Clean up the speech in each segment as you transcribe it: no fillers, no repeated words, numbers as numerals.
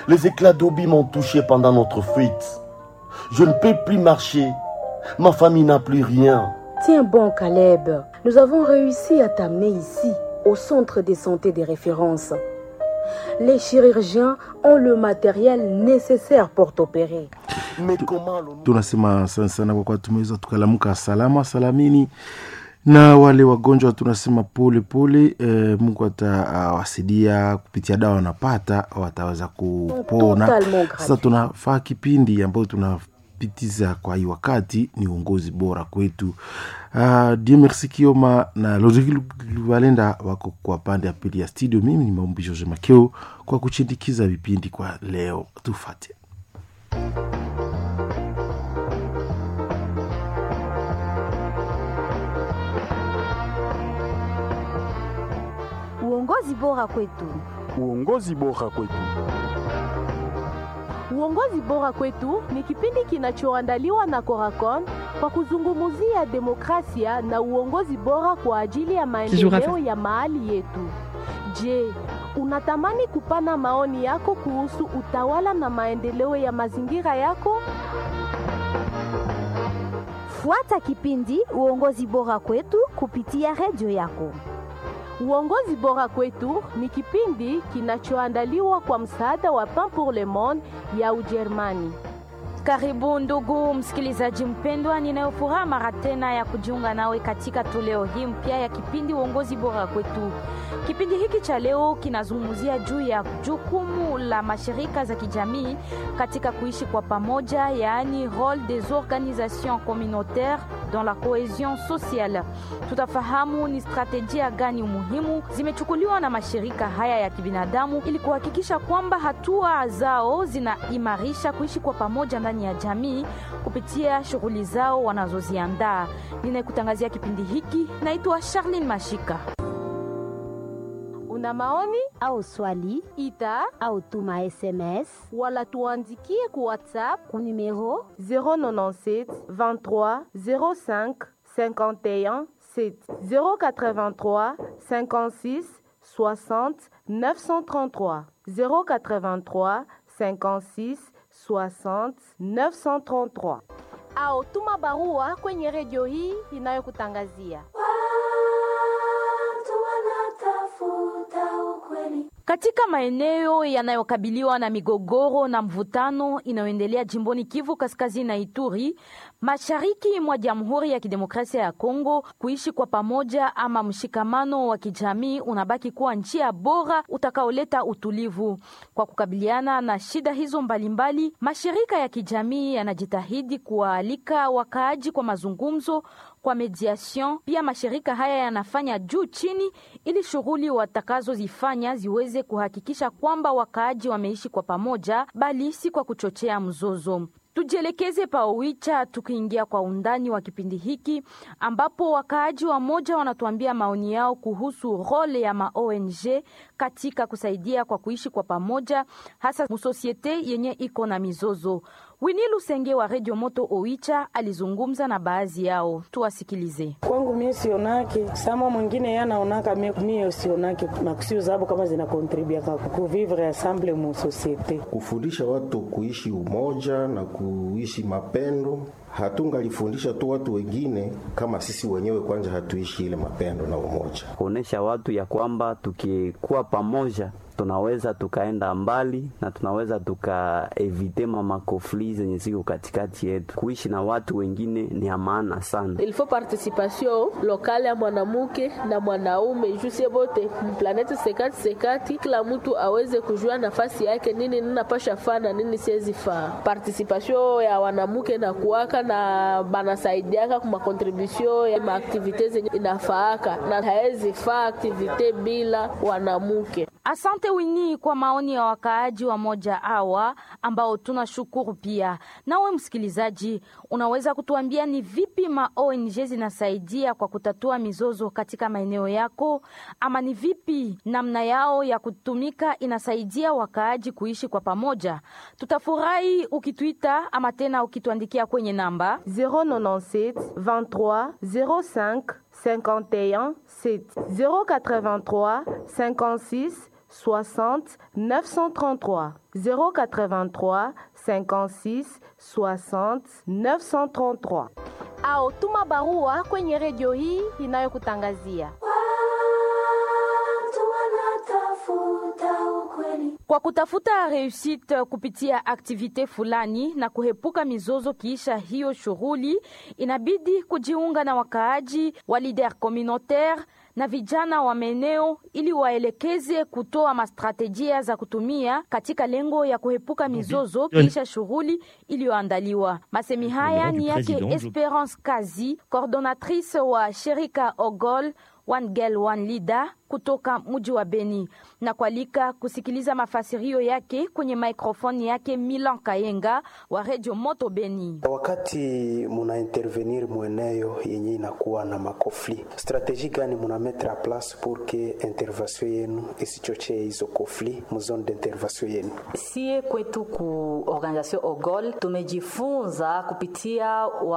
Les éclats d'obus m'ont touché pendant notre fuite. Je ne peux plus marcher. Ma famille n'a plus rien. Tiens bon, Caleb. Nous avons réussi à t'amener ici, au centre de santé de référence. Les chirurgiens ont le matériel nécessaire pour t'opérer. Mais comment tunasema sana kwa kuwa tumeweza tukalamuka salama salamini, na wale wagonjwa tunasema pole pole. Mungu atawasaidia kupitia dawa wanapata, wataweza kupona. Sasa tunafaa kipindi ambayo tunapitiza kwa hii wakati ni uongozi bora kwetu. Dieu merci Kioma na Logique Valenda wako kwa pande ya pili ya studio. Mimi ni Maombi George Makeo kwa kuchindikiza vipindi kwa leo. Tufate. Uongozi bora kwetu. Uongozi bora kwetu. Uongozi bora kwetu ni kipindi kinachoandaliwa na Coracon kwa kuzungumzia demokrasia na uongozi bora kwa ajili ya maendeleo ya mahali yetu. Je, unatamani kupana maoni yako kuhusu utawala na maendeleo ya mazingira yako? Fuata kipindi Uongozi bora kwetu kupitia redio yako. Uongozi bora kwetu ni kipindi kinachoandaliwa kwa msaada wa Pain pour le Monde ya Ujerumani. Karibu ndugu msikilizaji mpendwa, ninayofuraha mara tena ya kujiunga nawe katika toleo hii mpya ya kipindi Uongozi bora kwetu. Kipindi hiki cha leo kinazungumzia juu ya jukumu la mashirika za kijamii katika kuishi kwa pamoja, yaani rôle des organisations communautaires dans la cohésion sociale. Tutafahamu ni strategia gani muhimu zimechukuliwa na mashirika haya ya kibinadamu ili kuhakikisha kwamba hatua zao zinaimarisha kuishi kwa pamoja ndani ya jamii kupitia shughuli zao wanazoziandaa. Ninayekutangazia kipindi hiki naitwa Charlene Mashika. Una maoni au swali, ita au tuma SMS wala tuandikie ku WhatsApp ku numero 097 23 05 51 7 083 56 60 933 083 56 60 933 au tuma barua kwenye redio hii inayokutangazia. Katika maeneo yanayokabiliwa na migogoro na mvutano inayoendelea jimboni Kivu Kaskazini na Ituri, mashariki mwa Jamhuri ya Kidemokrasia ya Kongo, kuishi kwa pamoja ama mshikamano wa kijamii unabaki kuwa njia bora utakaoleta utulivu. Kwa kukabiliana na shida hizo mbalimbali, mashirika ya kijamii yanajitahidi kuwaalika wakaaji kwa mazungumzo, kwa mediation. Pia mashirika haya yanafanya juu chini ili shughuli watakazozifanya ziweze kuhakikisha kwamba wakaaji wameishi kwa pamoja, bali si kwa kuchochea mzozo. Tujielekeze pa Oicha tukiingia kwa undani wa kipindi hiki, ambapo wakaaji wa moja wanatuambia maoni yao kuhusu role ya ma-ONG katika kusaidia kwa kuishi kwa pamoja, hasa musosiete yenye iko na mizozo. Winnie Lusenge wa Radio Moto Oicha alizungumza na baadhi yao. Tuwasikilize. Kwangu mimi sionake, sama mwingine yanaonaka mimi sionake makusio zabo kama zina contribute kwa kuvivre ensemble mu societe. Kufundisha watu kuishi umoja na kuishi mapendo. Hatungalifundisha tu watu wengine kama sisi wenyewe kwanza hatuishi ile mapendo na umoja. Kuonesha watu ya kwamba tukikuwa pamoja tunaweza tukaenda mbali na tunaweza tukaevite makofli zenye ziko katikati yetu. Kuishi na watu wengine ni maana sana. Il faut participation locale ya mwanamke na mwanaume jusie bote planete sekati kila mtu aweze kujua nafasi yake, nini ninapasha fana nini siwezi faa. Participation ya wanamke na kuwaka na banasaidiaka kwa contribution ya activities zenye inafaaka na haezi faa activite bila wanamke. Asante Winnie kwa maoni ya wakaaji wa moja hawa ambao tunashukuru pia. Nawe msikilizaji, unaweza kutuambia ni vipi ma-ONG zinasaidia kwa kutatua mizozo katika maeneo yako, ama ni vipi namna yao ya kutumika inasaidia wakaaji kuishi kwa pamoja? Tutafurahi ukituita ama tena ukituandikia kwenye namba 097 23 05 51 7 083 56 60 933 083 56 60 933 au tuma barua kwenye redio hii inayokutangazia. Kwa kutafuta réussite kupitia aktivite fulani na kuhepuka mizozo kiisha hiyo shughuli, inabidi kujiunga na wakaaji wa leader communautaire na vijana wa maeneo ili waelekeze kutoa mastrategia za kutumia katika lengo ya kuhepuka mizozo kisha shughuli iliyoandaliwa. Masemi haya ni yake Esperance Kazi, coordonnatrice wa shirika Ogol One Girl One Leader kutoka mji wa Beni, na kualika kusikiliza mafasirio yake kwenye microphone yake Milan Kayenga wa Radio Moto Beni. Wakati muna intervenir mweneo yenye inakuwa na makofli, strategie gani muna mettre en place pour que intervention yenu isichochee hizo kofli mu zone d'intervention yenu? Sie kwetu ku organisation Ogol tumejifunza kupitia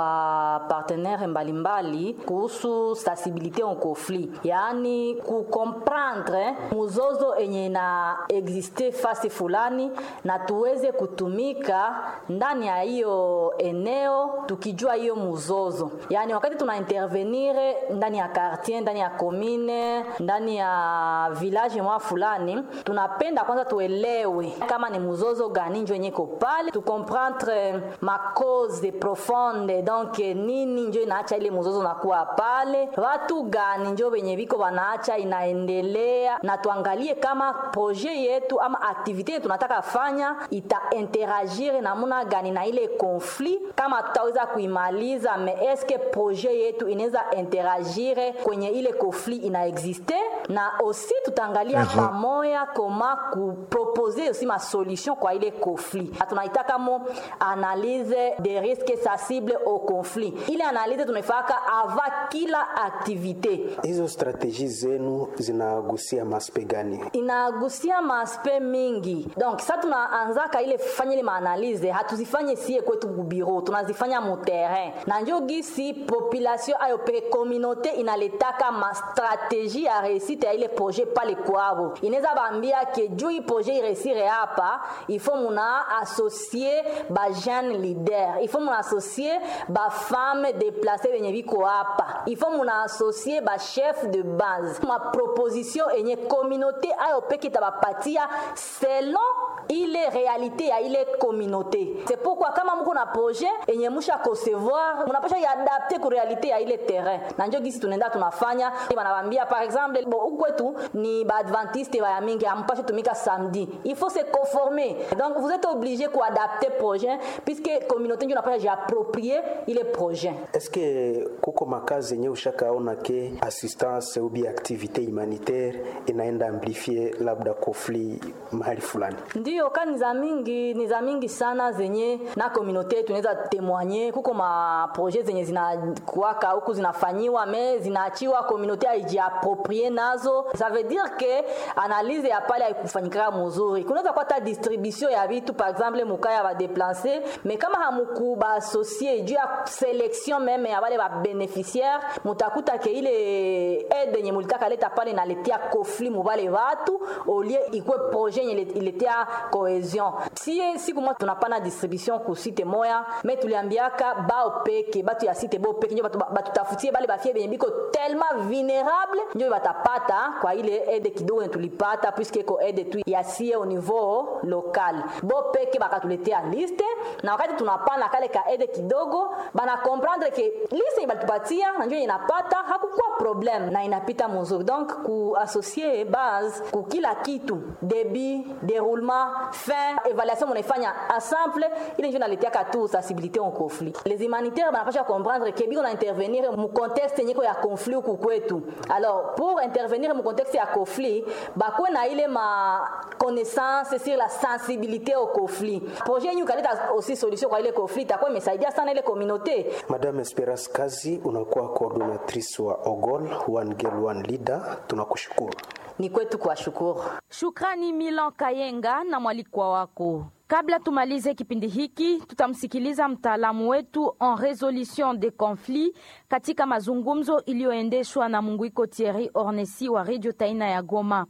wa partenaire mbalimbali kuhusu sensibilité en conflit, yaani ku comprendre muzozo enye na existe fasi fulani na tuweze kutumika ndani ya hiyo eneo tukijua hiyo muzozo. Yani wakati tuna intervenir ndani ya quartier, ndani ya commune, ndani ya village mwa fulani, tunapenda kwanza tuelewe kama ni muzozo gani njo yenye ko pale, tu comprendre ma cause profonde, donc nini njo inaacha ile muzozo na kuwa pale, watu gani njo wenye biko wanaacha inaendelea, na tuangalie kama projet yetu ama activite yetu tunataka fanya ita interagir na muna gani na ile conflit, kama tutaweza kuimaliza, mais est-ce que projet yetu inaweza interagir kwenye ile conflit ina existe, na aussi tutaangalia pamoja koma ku proposer aussi ma solution kwa ile conflit. Tunaitaka mo analyse des risques sensibles au conflit. Ile analyse tunafaka avant kila activité. Hizo strategie zenu zinagusia maspe gani? Inagusia maspe mingi. Donc sasa tunaanzaka ile fanya ile maanalize, hatuzifanye sie kwetu bureau, tunazifanya mu terrain. Na ndio gisi population ayo pe communauté inaletaka ma stratégie ya réussite ya ile projet pale kwabo. Inaweza bambia ke juu projet iresire hapa, il faut muna associer ba jeune leader, il faut muna associer ba femme déplacée wenye biko hapa, il faut muna associer ba chef de base. Ma proposition enye communauté ayo peke tabapatia selon ile réalité ya ile communauté. C'est pourquoi kama mko na projet enye musha concevoir, mnapasha adapter ku réalité ya ile terrain. Na ndio gisi tunaenda tunafanya, wanabambia par exemple ukwetu ni ba adventiste ba mingi ampasha tumika samedi. Il faut se conformer. Donc vous êtes obligé ku adapter projet puisque communauté ndio napasha j'approprier ile projet. Est-ce que kuko makazi yenye ushakaona ke assistance ou bien activité humanitaire inaenda amplifier labda conflit mahali fulani? Ndio kani ni za mingi sana zenye na communauté tunaweza témoigner. Kuko ma projet zenye zinakuwaka huku zinafanyiwa mais zinaachiwa communauté aijiapproprier nazo. Ça veut dire que analyse ya pale haikufanyika mzuri. Kunaweza kuwa ta distribution ya vitu par exemple mukaya ba déplacer, mais kama hamukuba associer juu ya sélection même ya wale ba bénéficiaires, mutakuta ke ile aide yenye mulitaka leta pale na letia conflit mubale watu au lieu ikwe projet yenye iletea cohésion. Siku moja tunapana distribution ku site moya, mais tuliambiaka bao peke batu ya site bo peke ndio batu tafutie bale bafie benye biko tellement vulnérable ndio batapata kwa ile aide kidogo tulipata puisque ko aide tu ya sie au niveau local. Bo peke bakatuletea liste, na wakati tunapana kale ka aide kidogo bana comprendre que liste ibatupatia na ndio inapata hakukuwa problem na inapita mzuri. Donc ku associer base ku kila kitu, début, déroulement, fin, évaluation mnaifanya ensemble, ile ndio inaletea tu sensibilité en conflit. Les humanitaires banapasha comprendre que biko na intervenir mu contexte nyiko ya conflit ku kwetu. Alors pour intervenir mu contexte ya conflit, bakwe na ile ma connaissance sur la sensibilité au conflit. Projet nyu kaleta aussi solution kwa ile conflit, takwa imesaidia sana ile communauté. Madame Esperance Kazi, unakuwa coordinatrice wa Ogol One Girl One Leader, tunakushukuru. Ni kwetu kwa shukuru. Shukrani Milan Kayenga na mwalikwa wako. Kabla tumalize kipindi hiki, tutamsikiliza mtaalamu wetu en résolution des conflits katika mazungumzo iliyoendeshwa na Munguiko Thierry Ornesi wa Radio Taina ya Goma.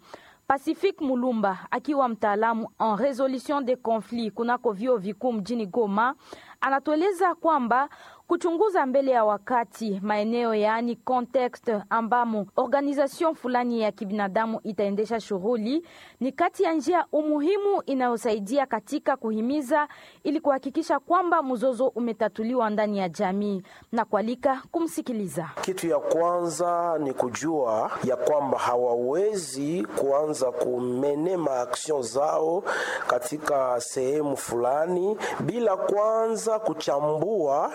Pacifique Mulumba akiwa mtaalamu en resolution de conflits kunako vyuo vikuu mjini Goma anatueleza kwamba kuchunguza mbele ya wakati maeneo yaani context ambamo organization fulani ya kibinadamu itaendesha shughuli ni kati ya njia umuhimu inayosaidia katika kuhimiza ili kuhakikisha kwamba mzozo umetatuliwa ndani ya jamii na kualika kumsikiliza. Kitu ya kwanza ni kujua ya kwamba hawawezi kuanza kumenema action zao katika sehemu fulani bila kwanza kuchambua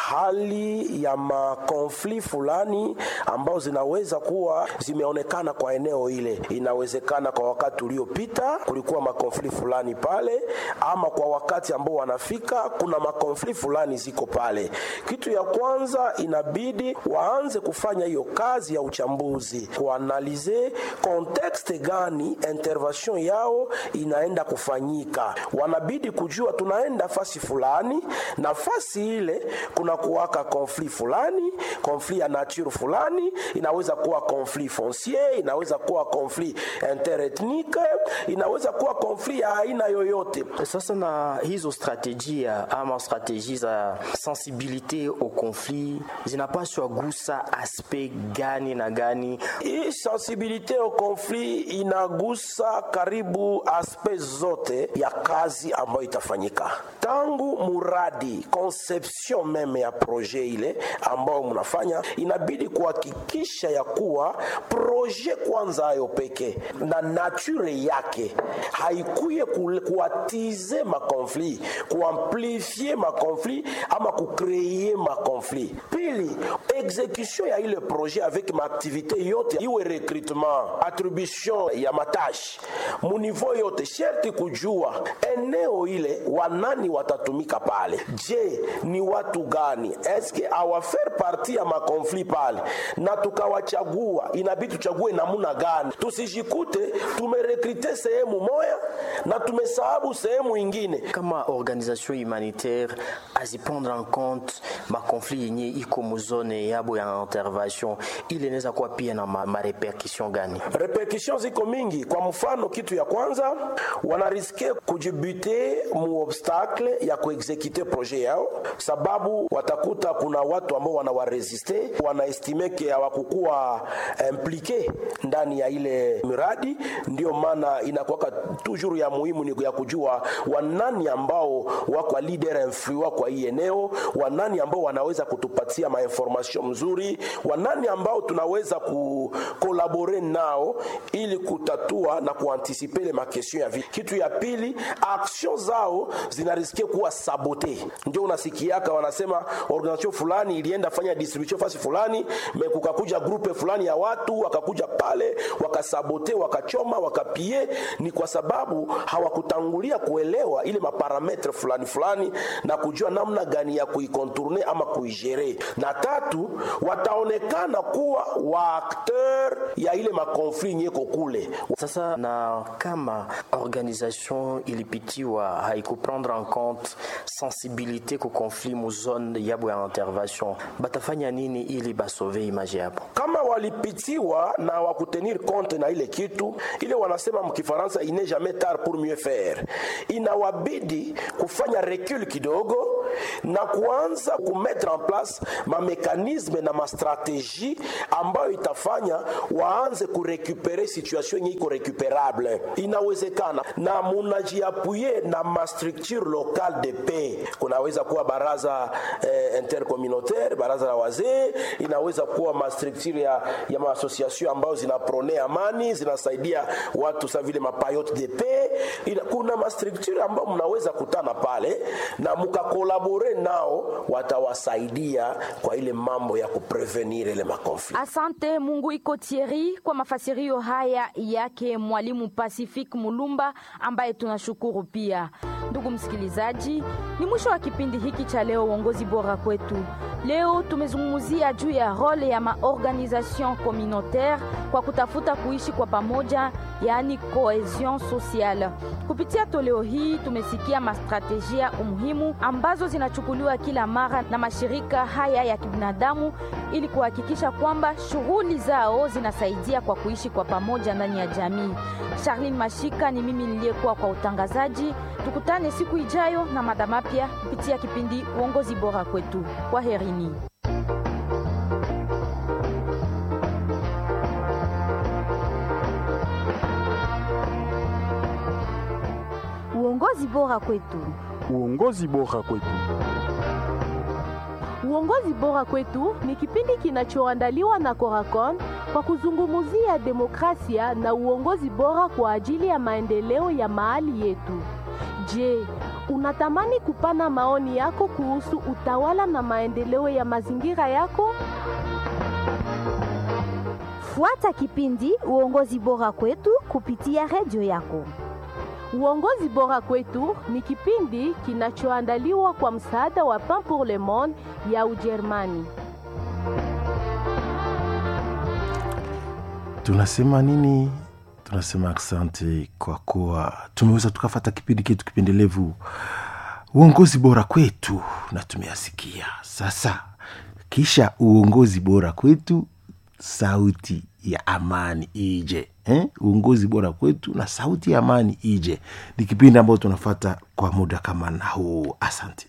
hali ya makonfli fulani ambao zinaweza kuwa zimeonekana kwa eneo ile. Inawezekana kwa wakati uliopita kulikuwa makonfli fulani pale, ama kwa wakati ambao wanafika kuna makonfli fulani ziko pale. Kitu ya kwanza inabidi waanze kufanya hiyo kazi ya uchambuzi, kuanalize context gani intervention yao inaenda kufanyika. Wanabidi kujua tunaenda fasi fulani, na fasi ile kuna kuwaka konfli fulani, konfli ya nature fulani, inaweza kuwa konfli foncier, inaweza kuwa konfli interethnique, inaweza kuwa konfli ya aina yoyote. Sasa na hizo strategia ama strategie za sensibilité au conflit zinapaswa gusa aspect gani na gani? Hii sensibilité au conflit inagusa karibu aspect zote ya kazi ambayo itafanyika. Tangu muradi, conception meme ya projet ile ambao mnafanya, inabidi kuhakikisha ya kuwa projet kwanza ayo peke na nature yake haikuye kuatize makonflit, kuamplifier makonflit ama kucreer makonflit. Pili, execution ya ile projet avec ma activité yote, iwe recrutement, attribution ya matashi mu niveau yote, sherti kujua eneo ile wanani watatumika pale. Je, ni watu gani? Eske awafaire partie ya makonflit pale? Na tukawachagua, inabidi tuchague namuna gani? Tusijikute tumerekrite sehemu moja na tumesahabu sehemu ingine. Kama organisation humanitaire aziprendre en compte makonflit yenye iko muzone yabo ya intervention, ile inaweza kuwa pia na ma repercussion gani? Repercussions ziko mingi. Kwa mfano, kitu ya kwanza wanariske kujibute mu obstacle ya kuexecute projet yao, sababu watakuta kuna watu ambao wanawaresiste, wanaestime ke hawakukuwa impliqué ndani ya ile miradi. Ndio maana inakuwa toujours ya muhimu ni ya kujua wanani ambao wako leader influence kwa hii eneo, wanani ambao wanaweza kutupatia ma information mzuri, wanani ambao tunaweza collaborer nao ili kutatua na kuanticiper les ma question ya vie. Kitu ya pili, action zao zinarisikia kuwa sabote. Ndio unasikiaka wanasema organisation fulani ilienda fanya distribution fasi fulani, kukakuja grupe fulani ya watu wakakuja pale wakasabote, wakachoma, wakapie. Ni kwa sababu hawakutangulia kuelewa ile maparametre fulani fulani na kujua namna gani ya kuikontourner ama kuigere. Na tatu, wataonekana kuwa waakteur ya ile makonflit nyeko kule. Sasa na kama organisation ilipitiwa haikuprendre en compte sensibilité ku conflit mu zone yabo ya intervention, batafanya nini ili basauve image yabo? Kama walipitiwa na wakutenir compte na ile kitu, ile wanasema mkifaransa il n'est jamais tard pour mieux faire. Inawabidi kufanya recul kidogo na kuanza kumettre en place ma mécanisme na ma stratégie ambayo itafanya waanze kurecupérer situation iko recuperable. Inawezekana na munajiapuye na ma structure locale de paix. Kunaweza kuwa baraza intercommunautaire, baraza la wazee, inaweza kuwa ma structure ya ma association ambayo zinaprone amani, zinasaidia watu sa vile mapayote de paix. Kuna ma structure ambayo mnaweza kutana pale na mukakolabore nao, watawasaidia kwa ile mambo ya kuprevenir ile makonflikt. Asante Mungu iko Thierry kwa mafasirio haya yake mwalimu Pacifique Mulumba ambaye tunashukuru pia. Ndugu msikilizaji, ni mwisho wa kipindi hiki cha leo Uongozi Bora Kwetu. Leo tumezungumzia juu ya role ya maorganisation communautaire kwa kutafuta kuishi kwa pamoja, yaani cohesion sociale. Kupitia toleo hii tumesikia mastrategia umuhimu ambazo zinachukuliwa kila mara na mashirika haya ya kibinadamu ili kuhakikisha kwamba shughuli zao zinasaidia kwa kuishi kwa pamoja ndani ya jamii. Charlene Mashika ni mimi niliyekuwa kwa utangazaji. Tukutane siku ijayo na mada mapya kupitia kipindi Uongozi Bora Kwetu. Kwaherini. Uongozi Bora Kwetu. Uongozi Bora Kwetu. Uongozi Bora Kwetu ni kipindi kinachoandaliwa na Coracon kwa kuzungumzia demokrasia na uongozi bora kwa ajili ya maendeleo ya mahali yetu. Je, unatamani kupana maoni yako kuhusu utawala na maendeleo ya mazingira yako? Fuata kipindi Uongozi Bora Kwetu kupitia redio yako. Uongozi Bora Kwetu ni kipindi kinachoandaliwa kwa msaada wa Pain pour le Monde ya Ujerumani. Tunasema nini? Tunasema asante kwa kuwa tumeweza tukafata kipindi kitu kipendelevu Uongozi Bora Kwetu na tumeyasikia. Sasa kisha Uongozi Bora Kwetu, sauti ya amani ije. Uongozi Bora Kwetu na sauti ya amani ije. Ni kipindi ambacho tunafuata kwa muda kama na huu. Asante.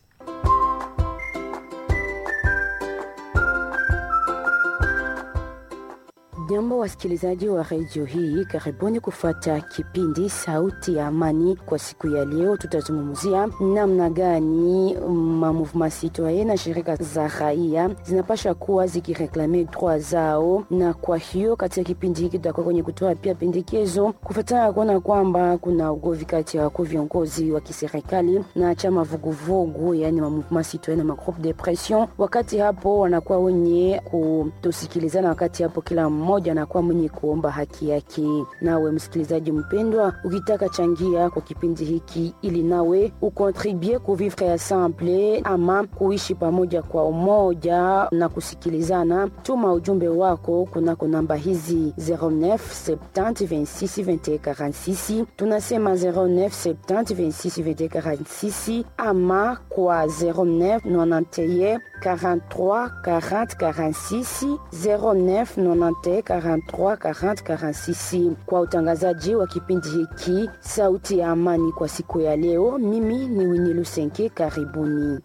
Jambo wasikilizaji wa radio hii, karibuni kufuata kipindi Sauti ya Amani. Kwa siku ya leo tutazungumzia namna gani mouvement citoyen na shirika za raia zinapaswa kuwa zikireklame droit zao, na kwa hiyo katika kipindi hiki tutakuwa kwenye kutoa pia pendekezo kufuatana kuona kwamba kuna ugovi kati ya viongozi wa kiserikali na chama vuguvugu, yani mouvement citoyen na groupe de pression. Wakati hapo wanakuwa wenye kutosikilizana, wakati hapo kila mmoja na kwa mwenye kuomba haki yake. Nawe msikilizaji mpendwa, ukitaka changia kwa kipindi hiki ili nawe ukontribue ku vivre ensemble ama kuishi pamoja kwa umoja na kusikilizana, tuma ujumbe wako kunako namba hizi 09 70 26 21 46. Tunasema 09 70 26 21 46 ama kwa 09 91 43 40 46 09 91 43 40 46. Kwa utangazaji wa kipindi hiki Sauti ya Amani kwa siku ya leo, mimi ni Winnie Lusenke. Karibuni.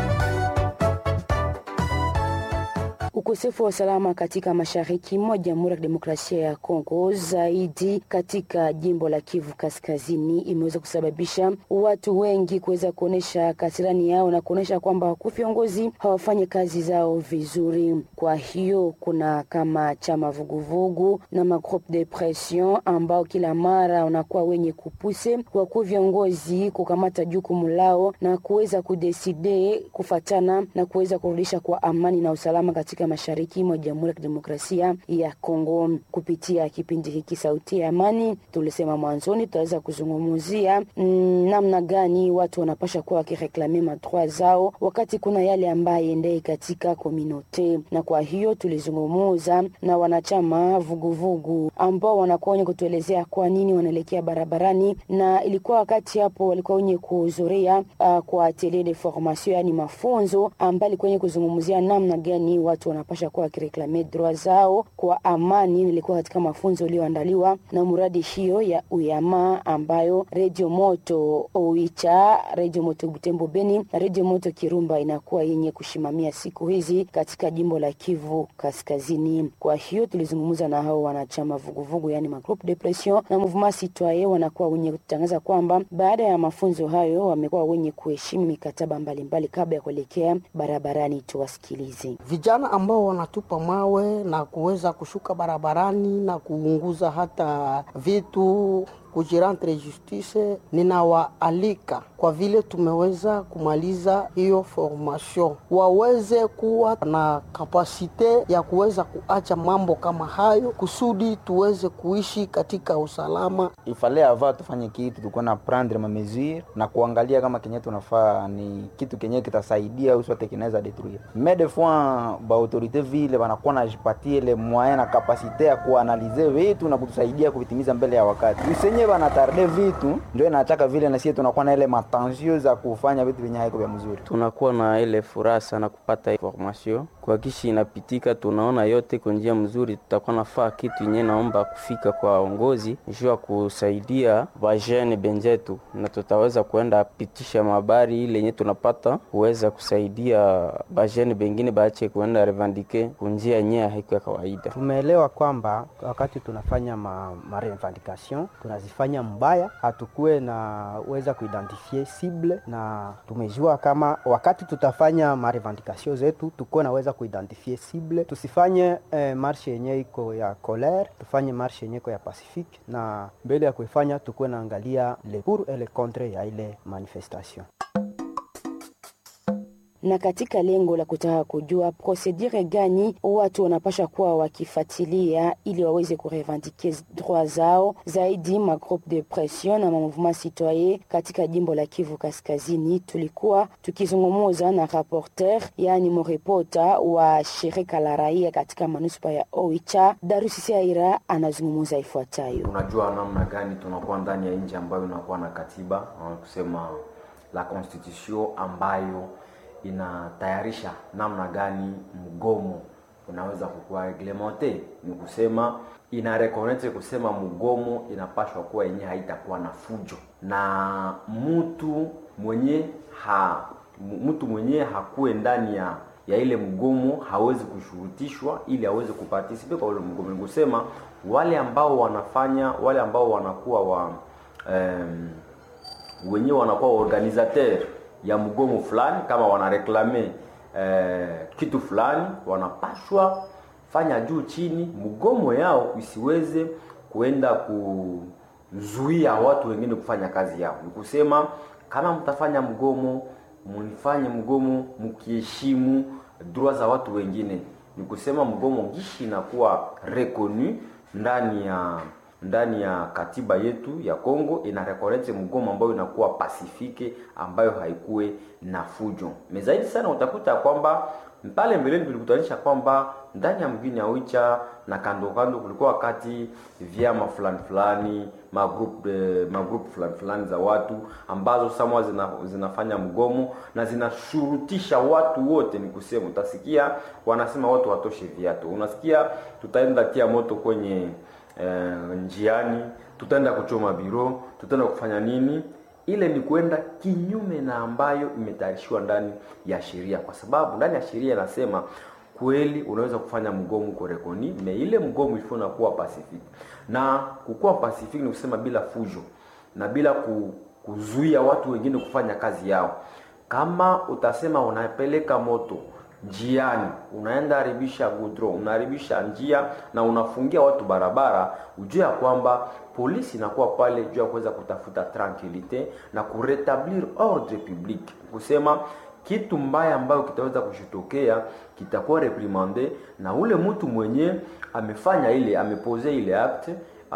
Ukosefu wa usalama katika mashariki mwa Jamhuri ya Demokrasia ya Kongo, zaidi katika jimbo la Kivu Kaskazini, imeweza kusababisha watu wengi kuweza kuonesha kasirani yao na kuonesha kwamba viongozi hawafanyi kazi zao vizuri. Kwa hiyo kuna kama chama vuguvugu na magroupe de pression ambao kila mara wanakuwa wenye kupuse kwa viongozi kukamata jukumu lao na kuweza kudeside kufatana na kuweza kurudisha kwa amani na usalama katika mashariki mwa Jamhuri ya Demokrasia ya Kongo. Kupitia kipindi hiki Sauti ya Amani, tulisema mwanzoni tutaweza kuzungumzia namna gani watu wanapaswa kuwa wakireklame madroit zao wakati kuna yale ambaye endei katika community. Na kwa hiyo tulizungumza na wanachama vuguvugu ambao wanakuwa wenye kutuelezea kwa nini wanaelekea barabarani, na ilikuwa wakati hapo walikuwa wenye kuhudhuria kwa atelier de formation, yani mafunzo ambayo ilikuwa wenye kuzungumzia namna gani watu wanapasha kuwa kireklame droit zao kwa amani. Nilikuwa katika mafunzo iliyoandaliwa na muradi hiyo ya Uyama ambayo Radio Moto Oicha, Radio Moto Butembo Beni na Radio Moto Kirumba inakuwa yenye kushimamia siku hizi katika jimbo la Kivu Kaskazini. Kwa hiyo tulizungumza na hao wanachama vuguvugu, yani magroupe de pression na mouvement citoyen, wanakuwa wenye kutangaza kwamba baada ya mafunzo hayo wamekuwa wenye kuheshimu mikataba mbalimbali kabla ya kuelekea barabarani. Tuwasikilize. Vijana ambao wanatupa mawe na kuweza kushuka barabarani na kuunguza hata vitu kujirantre justice, ninawaalika kwa vile tumeweza kumaliza hiyo formation, waweze kuwa na kapasite ya kuweza kuacha mambo kama hayo kusudi tuweze kuishi katika usalama. Ifale ava tufanye kitu, tuko na prendre ma mesure na kuangalia kama kenye tunafaa ni kitu kenye kitasaidia au sote kinaweza détruire. Mais des fois ba autorité vile wanakuwa na jipatie le moyen na kapasite ya kuanalize vitu na kutusaidia kuvitimiza mbele ya wakati. Usenye bana tarde vitu ndio inataka vile na sisi tunakuwa na ile matensio za kufanya vitu vyenye haiko vya mzuri. Tunakuwa na ile furaha sana kupata information kwa kishi inapitika, tunaona yote kwa njia mzuri. Tutakuwa nafaa kitu yenyewe, naomba kufika kwa waongozi njoo kusaidia vajene benjetu, na tutaweza kuenda pitisha habari ile yenyewe tunapata kuweza kusaidia vajene bengine baache kuenda revendike kunjia yenyewe haiko ya kawaida. Tumeelewa kwamba wakati tunafanya ma revendication tunazifanya mbaya, hatukue na uweza kuidentify cible, na tumejua kama wakati tutafanya ma revendication zetu tuko na uweza kuidentify cible. Tusifanye marche yenyewe iko ya colère, tufanye marche yenyewe iko ya pacifique, na mbele ya kuifanya tuko na angalia le pour et le contre ya ile manifestation. Na katika lengo la kutaka kujua procedure gani watu wanapasha kuwa wakifuatilia ili waweze kurevendike droit zao zaidi, ma groupe de pression na mouvement citoyen katika jimbo la Kivu Kaskazini, tulikuwa tukizungumza na rapporteur, yani mreporta wa shirika la raia katika manuspa ya Oicha. Darusi Aira anazungumza ifuatayo. Tunajua namna gani tunakuwa ndani ya nchi ambayo inakuwa na katiba, kusema la constitution ambayo inatayarisha namna gani mgomo unaweza kukua reglementé. Ni kusema ina reconnaitre kusema mgomo inapaswa kuwa yenye haitakuwa na fujo, na mtu mwenye hakuwe ndani ya ile mgomo hawezi kushurutishwa ili aweze kuparticipe kwa ule mgomo. Ni kusema wale ambao wanakuwa wenye wanakuwa organisateur ya mgomo fulani, kama wanareklame kitu fulani, wanapashwa fanya juu chini mgomo yao isiweze kuenda kuzuia watu wengine kufanya kazi yao. Ni kusema kama mtafanya mgomo, mnifanye mgomo mkiheshimu droit za watu wengine. Ni kusema mgomo gishi inakuwa reconnu ndani ya katiba yetu ya Kongo, ina reconnaitre mgomo ambayo inakuwa pacifique, ambayo haikuwe na fujo. Mezaidi sana utakuta kwamba pale mbeleni tulikutanisha kwamba ndani ya mgini ya Oicha na kando kulikuwa wakati vyama fulani magroup fulani za watu ambazo samwa zinafanya mgomo na zinashurutisha watu wote. Ni kusema utasikia wanasema watu watoshe viatu, unasikia tutaenda tia moto kwenye njiani, tutaenda kuchoma biro, tutaenda kufanya nini. Ile ni kuenda kinyume na ambayo imetayarishwa ndani ya sheria, kwa sababu ndani ya sheria inasema kweli unaweza kufanya mgomo kwa rekoni, na ile mgomo ifuna kuwa pacific. Na kukuwa pacific ni kusema bila fujo na bila kuzuia watu wengine kufanya kazi yao. Kama utasema unapeleka moto njiani, unaenda haribisha goudron, unaharibisha njia na unafungia watu barabara, ujue ya kwamba polisi inakuwa pale juu ya kuweza kutafuta tranquillite na kuretablir ordre public. Kusema kitu mbaya ambayo kitaweza kushitokea kitakuwa reprimande, na ule mtu mwenye amefanya ile amepose ile acte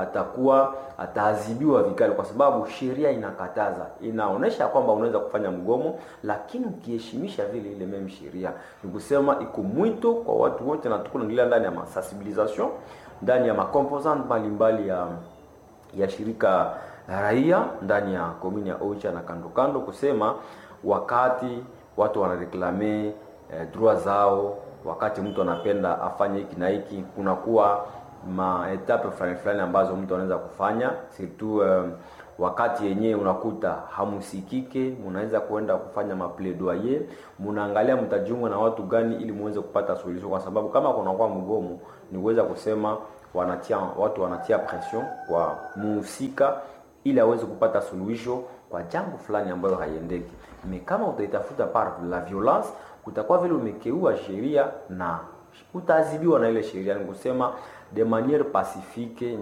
ataadhibiwa vikali, kwa sababu sheria inakataza, inaonesha kwamba unaweza kufanya mgomo, lakini ukiheshimisha vile ile meme sheria. Ni kusema iko mwito kwa watu wote, na tukunaendelea ndani ya sensibilisation, ndani ya composant mbalimbali ya shirika raia ndani ya komini ya Oicha na kando kusema wakati watu wanareklame droit zao, wakati mtu anapenda afanye hiki na hiki, kunakuwa etape fulani ambazo mtu anaweza kufanya. Surtout wakati yenyewe unakuta hamusikike, mnaweza kuenda kufanya mapledoyer, mnaangalia mtajiunga na watu gani ili muweze kupata solution, kwa sababu kama kunakuwa mgomo ni kuweza kusema watu wanatia pression kwa muhusika ili aweze kupata solution kwa jambo fulani ambayo haiendeki. Kama utaitafuta par la violence, kutakuwa vile umekeua sheria na utaadhibiwa na ile sheria. Ni kusema de manière pacifique.